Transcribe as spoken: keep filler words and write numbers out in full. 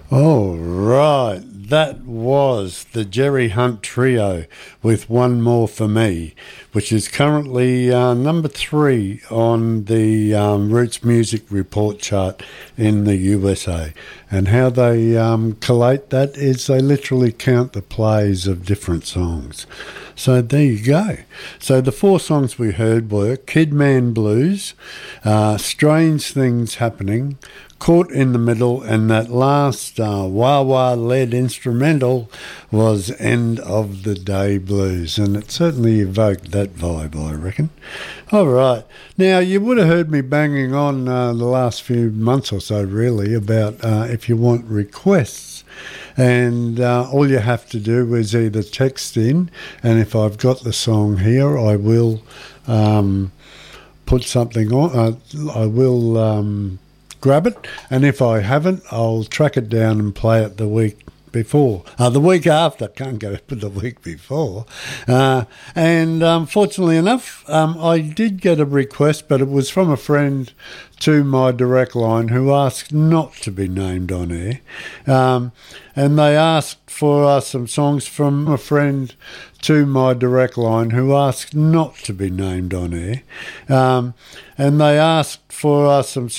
All right, that was the Jerry Hunt Trio with One More For Me, which is currently uh, number three on the um, Roots Music Report chart in the U S A. And how they um, collate that is they literally count the plays of different songs. So there you go. So the four songs we heard were Kidman Blues, uh, Strange Things Happening, Caught in the Middle, and that last uh, wah-wah led instrumental was End of the Day Blues, and it certainly evoked that vibe, I reckon. All right. Now, you would have heard me banging on uh, the last few months or so, really, about uh, if you want requests. And uh, all you have to do is either text in, and if I've got the song here, I will um, put something on. Uh, I will... Um, grab it, and if I haven't, I'll track it down and play it the week before. Uh, the week after, can't go for the week before. Uh, and um, fortunately enough, um, I did get a request, but it was from a friend to my direct line who asked not to be named on air. Um, and they asked for uh, some songs from a friend to my direct line who asked not to be named on air. Um, and they asked for uh, some